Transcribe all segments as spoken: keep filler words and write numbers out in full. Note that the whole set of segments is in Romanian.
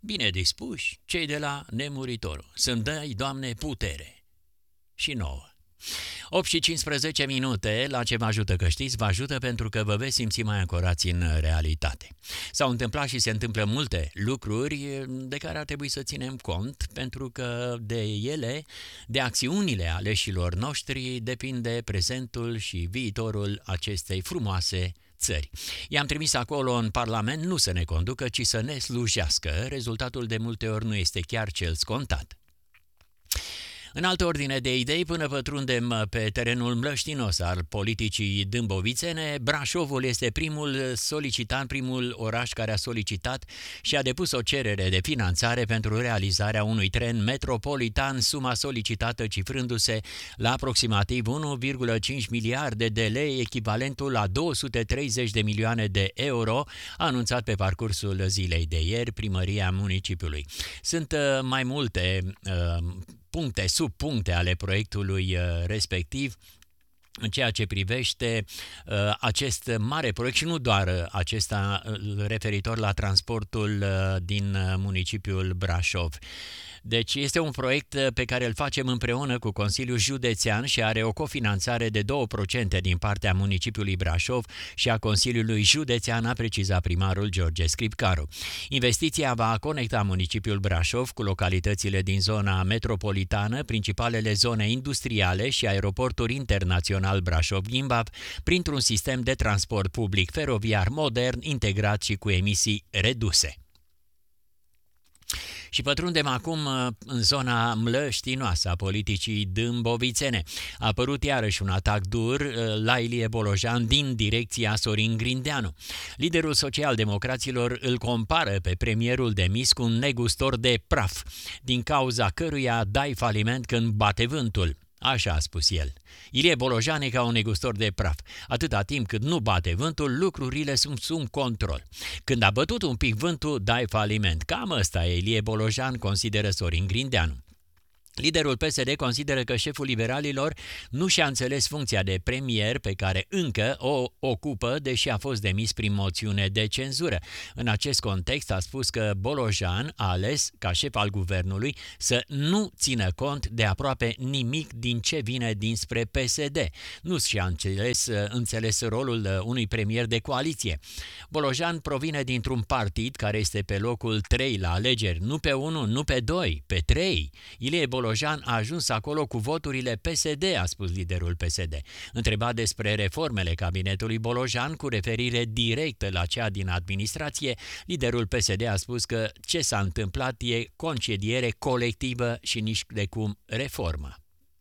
Bine dispuși, cei de la Nemuritorul. Să-mi dai, Doamne, putere. Și nouă. opt și cincisprezece minute, la ce vă ajută că știți, vă ajută pentru că vă veți simți mai ancorați în realitate. S-au întâmplat și se întâmplă multe lucruri de care ar trebui să ținem cont, pentru că de ele, de acțiunile aleșilor noștri, depinde prezentul și viitorul acestei frumoase țări. I-am trimis acolo în Parlament nu să ne conducă, ci să ne slujească. Rezultatul de multe ori nu este chiar cel scontat. În altă ordine de idei, până pătrundem pe terenul mlăștinos al politicii dâmbovițene, Brașovul este primul solicitant, primul oraș care a solicitat și a depus o cerere de finanțare pentru realizarea unui tren metropolitan, suma solicitată cifrându-se la aproximativ unu virgulă cinci miliarde de lei, echivalentul la două sute treizeci de milioane de euro, a anunțat pe parcursul zilei de ieri primăria municipiului. Sunt mai multe uh, puncte, subpuncte ale proiectului respectiv în ceea ce privește uh, acest mare proiect și nu doar acesta referitor la transportul uh, din municipiul Brașov. Deci este un proiect pe care îl facem împreună cu Consiliul Județean și are o cofinanțare de două la sută din partea municipiului Brașov și a Consiliului Județean, a precizat primarul George Scripcaru. Investiția va conecta municipiul Brașov cu localitățile din zona metropolitană, principalele zone industriale și aeroportul internațional Brașov-Ghimbab printr-un sistem de transport public feroviar modern, integrat și cu emisii reduse. Și pătrundem acum în zona mlăștinoasă a politicii dâmbovițene. A apărut iarăși un atac dur la Ilie Bolojan din direcția Sorin Grindeanu. Liderul social-democraților îl compară pe premierul demis cu un negustor de praf, din cauza căruia dai faliment când bate vântul. Așa a spus el. Ilie Bolojan e ca un negustor de praf. Atâta timp cât nu bate vântul, lucrurile sunt sub control. Când a bătut un pic vântul, dai faliment. Cam ăsta e Ilie Bolojan, consideră Sorin Grindeanu. Liderul P S D consideră că șeful liberalilor nu și-a înțeles funcția de premier pe care încă o ocupă, deși a fost demis prin moțiune de cenzură. În acest context a spus că Bolojan a ales, ca șef al guvernului, să nu țină cont de aproape nimic din ce vine dinspre P S D. Nu și-a înțeles, înțeles rolul unui premier de coaliție. Bolojan provine dintr-un partid care este pe locul trei la alegeri, nu pe unu, nu pe doi, pe trei. Ilie Bolojan a ajuns acolo cu voturile P S D, a spus liderul P S D. Întrebat despre reformele cabinetului Bolojan cu referire directă la cea din administrație, liderul P S D a spus că ce s-a întâmplat e concediere colectivă și nici de cum reformă.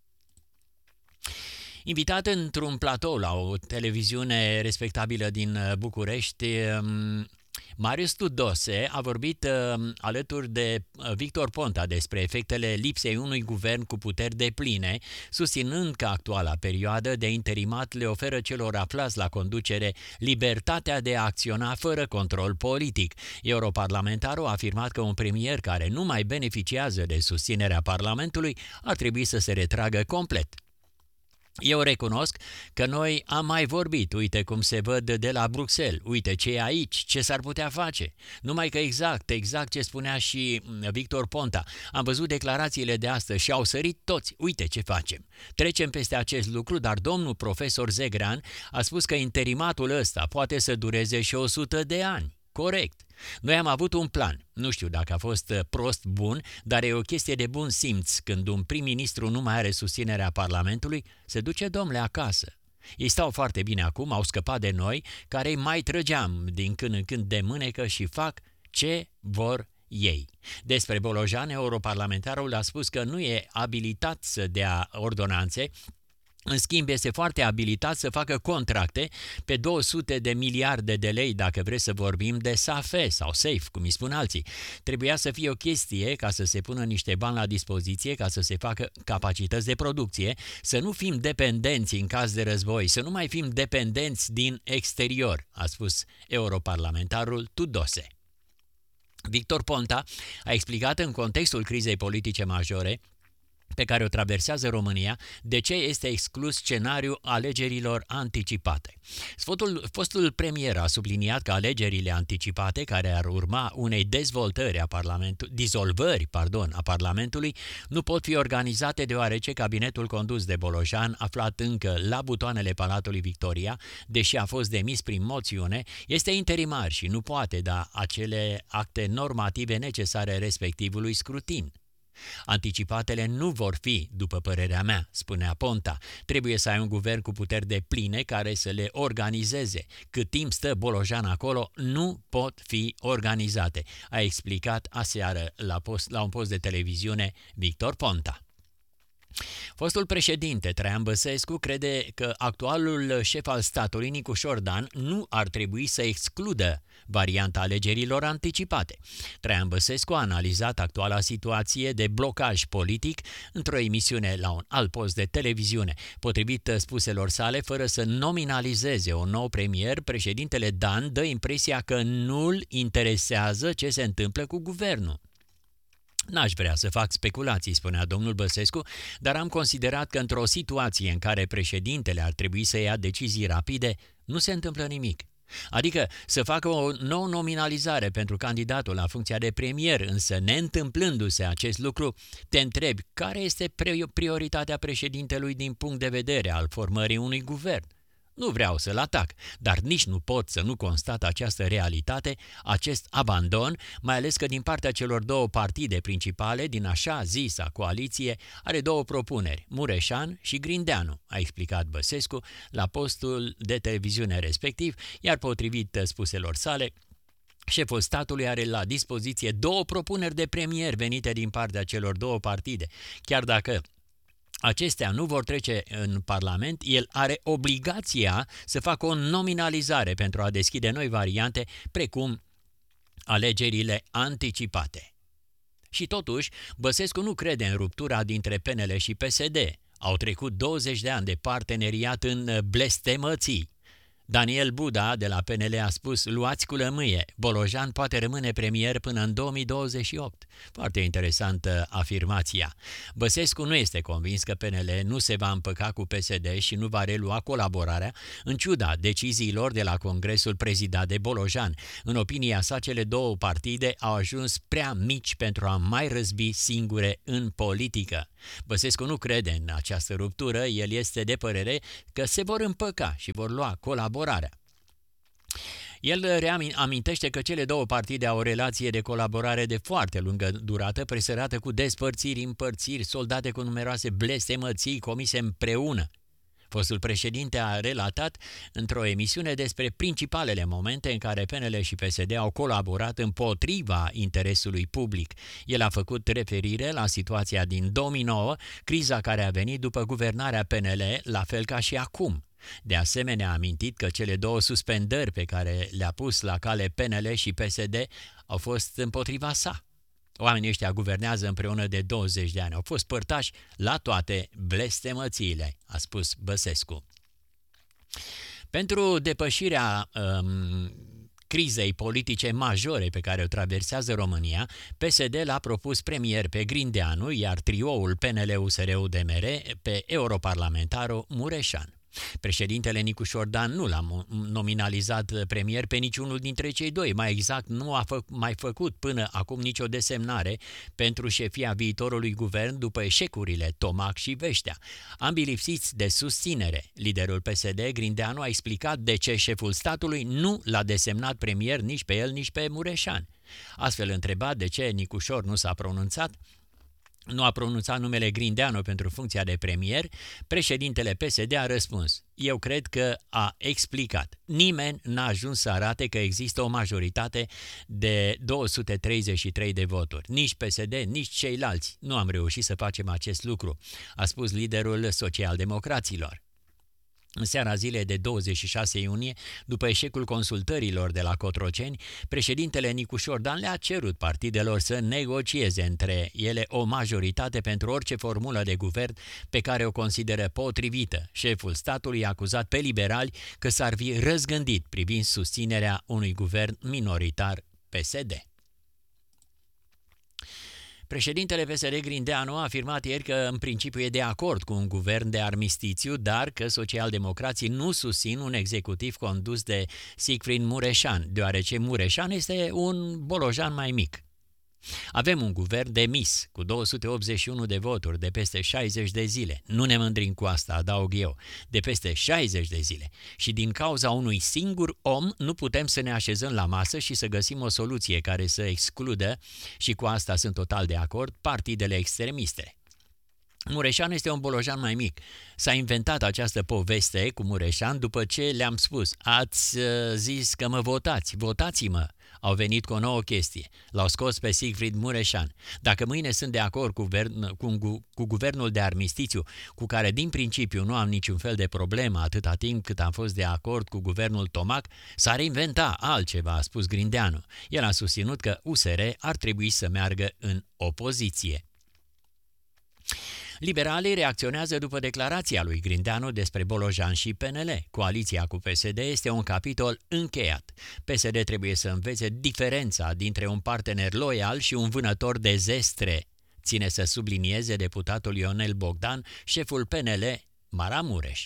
Invitat într-un platou la o televiziune respectabilă din București, Marius Tudose a vorbit uh, alături de Victor Ponta despre efectele lipsei unui guvern cu puteri depline, susținând că actuala perioadă de interimat le oferă celor aflați la conducere libertatea de a acționa fără control politic. Europarlamentarul a afirmat că un premier care nu mai beneficiază de susținerea Parlamentului ar trebui să se retragă complet. Eu recunosc că noi am mai vorbit, uite cum se văd de la Bruxelles, uite ce e aici, ce s-ar putea face. Numai că exact, exact ce spunea și Victor Ponta, am văzut declarațiile de astăzi și au sărit toți, uite ce facem. Trecem peste acest lucru, dar domnul profesor Zegrean a spus că interimatul ăsta poate să dureze și o sută de ani. Corect. Noi am avut un plan. Nu știu dacă a fost prost bun, dar e o chestie de bun simț. Când un prim-ministru nu mai are susținerea Parlamentului, se duce domnule acasă. Ei stau foarte bine acum, au scăpat de noi, care îi mai trăgeam din când în când de mânecă și fac ce vor ei. Despre Bolojan, europarlamentarul a spus că nu e abilitat să dea ordonanțe. În schimb, este foarte abilitat să facă contracte pe două sute de miliarde de lei, dacă vreți să vorbim de S A F E sau SAFE, cum îi spun alții. Trebuia să fie o chestie ca să se pună niște bani la dispoziție, ca să se facă capacități de producție, să nu fim dependenți în caz de război, să nu mai fim dependenți din exterior, a spus europarlamentarul Tudose. Victor Ponta a explicat în contextul crizei politice majore pe care o traversează România, de ce este exclus scenariul alegerilor anticipate. Sfotul, fostul premier a subliniat că alegerile anticipate, care ar urma unei dezvoltări a Parlamentului, dizolvări pardon, a Parlamentului, nu pot fi organizate deoarece cabinetul condus de Bolojan, aflat încă la butoanele Palatului Victoria, deși a fost demis prin moțiune, este interimar și nu poate da acele acte normative necesare respectivului scrutin. Anticipatele nu vor fi, după părerea mea, spunea Ponta. Trebuie să ai un guvern cu puteri depline care să le organizeze. Cât timp stă Bolojan acolo, nu pot fi organizate, a explicat aseară la, post, la un post de televiziune Victor Ponta. Fostul președinte Traian Băsescu crede că actualul șef al statului, Nicu Șordan, nu ar trebui să excludă varianta alegerilor anticipate. Traian Băsescu a analizat actuala situație de blocaj politic într-o emisiune la un alt post de televiziune. Potrivit spuselor sale, fără să nominalizeze un nou premier, președintele Dan dă impresia că nu-l interesează ce se întâmplă cu guvernul. N-aș vrea să fac speculații, spunea domnul Băsescu, dar am considerat că într-o situație în care președintele ar trebui să ia decizii rapide, nu se întâmplă nimic. Adică să facă o nouă nominalizare pentru candidatul la funcția de premier, însă neîntâmplându-se acest lucru, te întrebi care este prioritatea președintelui din punct de vedere al formării unui guvern. Nu vreau să-l atac, dar nici nu pot să nu constat această realitate, acest abandon, mai ales că din partea celor două partide principale din așa zisa coaliție are două propuneri, Mureșan și Grindeanu, a explicat Băsescu la postul de televiziune respectiv, iar potrivit spuselor sale, șeful statului are la dispoziție două propuneri de premier venite din partea celor două partide, chiar dacă acestea nu vor trece în Parlament, el are obligația să facă o nominalizare pentru a deschide noi variante, precum alegerile anticipate. Și totuși, Băsescu nu crede în ruptura dintre P N L și P S D. Au trecut douăzeci de ani de parteneriat în blestemății. Daniel Buda de la P N L a spus, luați cu lămâie, Bolojan poate rămâne premier până în două mii douăzeci și opt. Foarte interesantă afirmația. Băsescu nu este convins că P N L nu se va împăca cu P S D și nu va relua colaborarea, în ciuda deciziilor de la Congresul prezidat de Bolojan. În opinia sa, cele două partide au ajuns prea mici pentru a mai răzbi singure în politică. Băsescu nu crede în această ruptură, el este de părere că se vor împăca și vor lua colaborarea. El reamintește că cele două partide au o relație de colaborare de foarte lungă durată, presărată cu despărțiri, împărțiri, soldate cu numeroase blestemății comise împreună. Fostul președinte a relatat într-o emisiune despre principalele momente în care P N L și P S D au colaborat împotriva interesului public. El a făcut referire la situația din două mii nouă, criza care a venit după guvernarea P N L, la fel ca și acum. De asemenea, a amintit că cele două suspendări pe care le-a pus la cale P N L și P S D au fost împotriva sa. Oamenii ăștia guvernează împreună de douăzeci de ani. Au fost părtași la toate blestemățiile, a spus Băsescu. Pentru depășirea um, crizei politice majore pe care o traversează România, P S D l-a propus premier pe Grindeanu, iar trioul P N L U S R U D M R pe europarlamentarul Mureșan. Președintele Nicu Șordan nu l-a nominalizat premier pe niciunul dintre cei doi, mai exact nu a fă, mai făcut până acum nicio desemnare pentru șefia viitorului guvern după eșecurile Tomac și Veștea. Ambii lipsiți de susținere. Liderul P S D, Grindeanu, a explicat de ce șeful statului nu l-a desemnat premier nici pe el, nici pe Mureșan. Astfel întrebat de ce Nicușor nu s-a pronunțat, nu a pronunțat numele Grindeanu pentru funcția de premier, președintele P S D a răspuns: eu cred că a explicat. Nimeni n-a ajuns să arate că există o majoritate de două sute treizeci și trei de voturi. Nici P S D, nici ceilalți. Nu am reușit să facem acest lucru, a spus liderul social-democraților. În seara zilei de douăzeci și șase iunie, după eșecul consultărilor de la Cotroceni, președintele Nicu Șordan le-a cerut partidelor să negocieze între ele o majoritate pentru orice formulă de guvern pe care o consideră potrivită. Șeful statului a acuzat pe liberali că s-ar fi răzgândit privind susținerea unui guvern minoritar P S D. Președintele P S D Grindeanu a afirmat ieri că în principiu e de acord cu un guvern de armistițiu, dar că socialdemocrații nu susțin un executiv condus de Sigfrid Mureșan, deoarece Mureșan este un bolojan mai mic. Avem un guvern demis, cu două sute optzeci și unu de voturi, de peste șaizeci de zile. Nu ne mândrim cu asta, adaug eu, de peste șaizeci de zile. Și din cauza unui singur om nu putem să ne așezăm la masă și să găsim o soluție care să excludă, și cu asta sunt total de acord, partidele extremiste. Mureșan este un bolojan mai mic. S-a inventat această poveste cu Mureșan după ce le-am spus: ați zis că mă votați, votați-mă. Au venit cu o nouă chestie. L-au scos pe Sigfrid Mureșan. Dacă mâine sunt de acord cu, guvern, cu, cu guvernul de armistițiu, cu care din principiu nu am niciun fel de problemă atâta timp cât am fost de acord cu guvernul Tomac, s-ar inventa altceva, a spus Grindeanu. El a susținut că U S R ar trebui să meargă în opoziție. Liberalii reacționează după declarația lui Grindeanu despre Bolojan și P N L. Coaliția cu P S D este un capitol încheiat. P S D trebuie să învețe diferența dintre un partener loial și un vânător de zestre, ține să sublinieze deputatul Ionel Bogdan, șeful P N L Maramureș.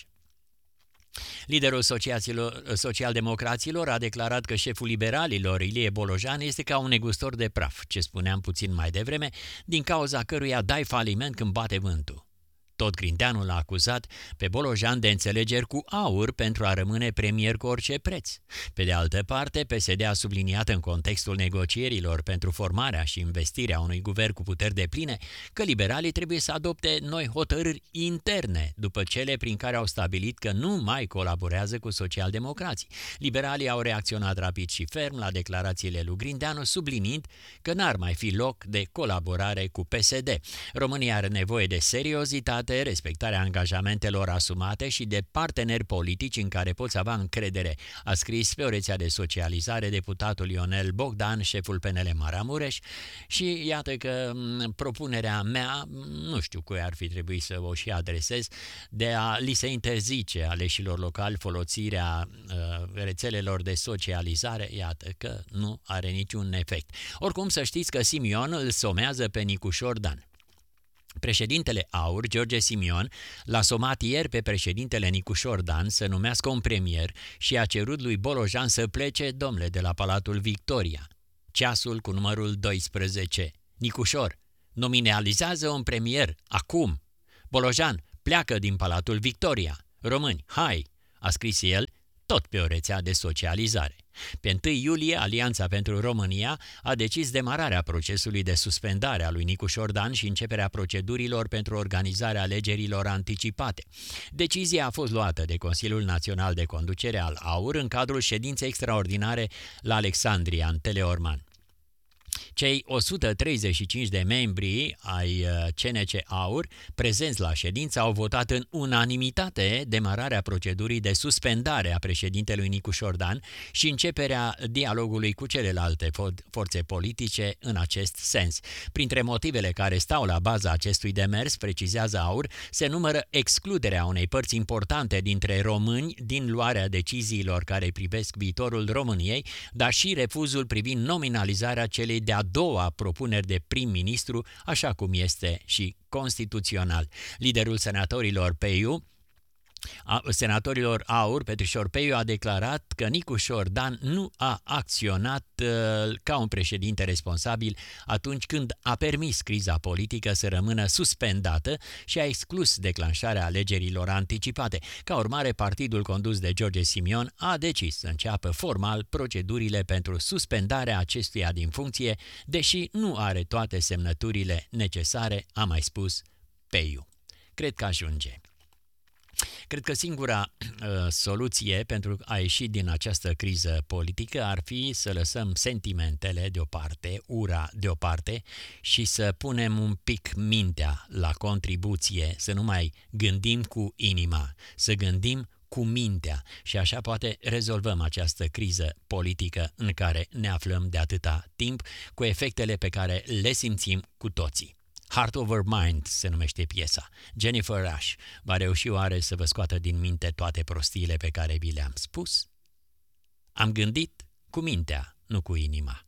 Liderul social-democraților a declarat că șeful liberalilor, Ilie Bolojan, este ca un negustor de praf, ce spuneam puțin mai devreme, din cauza căruia dai faliment când bate vântul. Tot Grindeanu l-a acuzat pe Bolojan de înțelegeri cu AUR pentru a rămâne premier cu orice preț. Pe de altă parte, P S D a subliniat în contextul negocierilor pentru formarea și investirea unui guvern cu puteri depline că liberalii trebuie să adopte noi hotărâri interne după cele prin care au stabilit că nu mai colaborează cu socialdemocrații. Liberalii au reacționat rapid și ferm la declarațiile lui Grindeanu, subliniind că n-ar mai fi loc de colaborare cu P S D. România are nevoie de seriozitate, respectarea angajamentelor asumate și de parteneri politici în care poți avea încredere, a scris pe o rețea de socializare deputatul Ionel Bogdan, șeful P N L Maramureș, și iată că propunerea mea, nu știu cui ar fi trebuit să o și adresez, de a li se interzice aleșilor locali folosirea uh, rețelelor de socializare, iată că nu are niciun efect. Oricum, să știți că Simion îl somează pe Nicușor Dan. Președintele AUR, George Simion, l-a somat ieri pe președintele Nicușor Dan să numească un premier și a cerut lui Bolojan să plece, domnule, de la Palatul Victoria. Ceasul cu numărul doisprezece. Nicușor, nominalizează un premier, acum. Bolojan, pleacă din Palatul Victoria. Români, hai, a scris el, tot pe o rețea de socializare. Pe întâi iulie, Alianța pentru România a decis demararea procesului de suspendare a lui Nicușor Dan și începerea procedurilor pentru organizarea alegerilor anticipate. Decizia a fost luată de Consiliul Național de Conducere al AUR în cadrul ședinței extraordinare la Alexandria, în Teleorman. Cei o sută treizeci și cinci de membri ai C N C AUR prezenți la ședință au votat în unanimitate demararea procedurii de suspendare a președintelui Nicușor Dan și începerea dialogului cu celelalte forțe politice în acest sens. Printre motivele care stau la baza acestui demers, precizează AUR, se numără excluderea unei părți importante dintre români din luarea deciziilor care privesc viitorul României, dar și refuzul privind nominalizarea celei de-a doua propuneri de prim-ministru, așa cum este și constituțional. Liderul senatorilor P I U, a, senatorilor AUR, Petrișor Peiu, a declarat că Nicușor Dan nu a acționat uh, ca un președinte responsabil atunci când a permis criza politică să rămână suspendată și a exclus declanșarea alegerilor anticipate. Ca urmare, partidul condus de George Simion a decis să înceapă formal procedurile pentru suspendarea acestuia din funcție, deși nu are toate semnăturile necesare, a mai spus Peiu. Cred că ajunge. Cred că singura uh, soluție pentru a ieși din această criză politică ar fi să lăsăm sentimentele deoparte, ura deoparte și să punem un pic mintea la contribuție, să nu mai gândim cu inima, să gândim cu mintea și așa poate rezolvăm această criză politică în care ne aflăm de atâta timp, cu efectele pe care le simțim cu toții. Heart Over Mind se numește piesa. Jennifer Rush va reuși oare să vă scoată din minte toate prostiile pe care vi le-am spus? Am gândit cu mintea, nu cu inima.